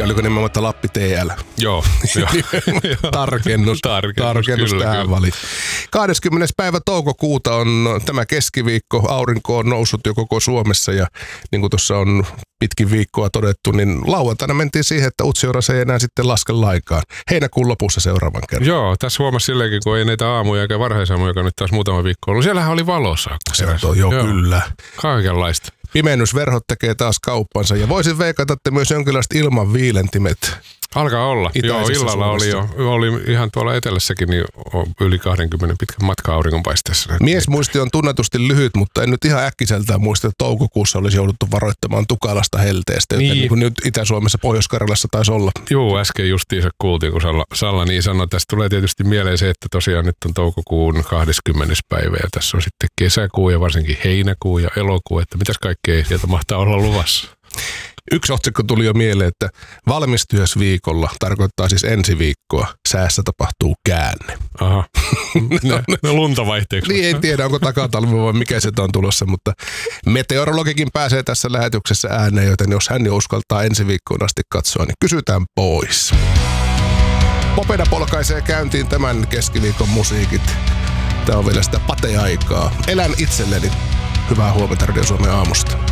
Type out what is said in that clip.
oliko nimenomaan Lappi TL? Joo. Tarkennus tähän väliin. 20. päivä toukokuuta on tämä keskiviikko. Aurinko on noussut jo koko Suomessa ja niin kuin tuossa on pitkin viikkoa todettu, niin lauantaina mentiin siihen, että Utsjoella ei enää sitten laske laikaan. Heinäkuun lopussa seuraavan kerran. Joo, tässä huomasi silleenkin, kun ei näitä aamuja eikä varhaisaamuja, joka nyt taas muutama viikko ollut. Siellähän oli valossa. Joo, kyllä. Kaikenlaista. Pimennysverhot tekee taas kauppansa ja voisin veikata, että myös jonkinlaiset ilman viilentimet. Alkaa olla. Joo, illalla oli ihan tuolla etelässäkin niin yli 20 pitkän matka auringonpaisteessa. Miesmuisti on tunnetusti lyhyt, mutta en nyt ihan äkkiseltään muista, että toukokuussa olisi jouduttu varoittamaan tukalasta helteestä, niin kuin nyt Itä-Suomessa, Pohjois-Karjalassa taisi olla. Joo, äsken justiinsa kuultiin, kun Salla niin sanoi. Tästä tulee tietysti mieleen se, että tosiaan nyt on toukokuun 20. päivä ja tässä on sitten kesäkuu ja varsinkin heinäkuu ja elokuu, että mitäs kaikkea sieltä mahtaa olla luvassa. Yksi otsikko tuli jo mieleen, että valmistyösviikolla tarkoittaa siis ensi viikkoa. Säässä tapahtuu käänne. Aha. No lunta vaihteeksi. Niin, en tiedä, onko takatalvi vai mikä se on tulossa, mutta meteorologikin pääsee tässä lähetyksessä ääneen, joten jos hän jo uskaltaa ensi viikkoon asti katsoa, niin kysytään pois. Popeda polkaisee käyntiin tämän keskiviikon musiikit. Tämä on vielä sitä pateaikaa. Elän itselleni. Hyvää huomenta Radio Suomen aamusta.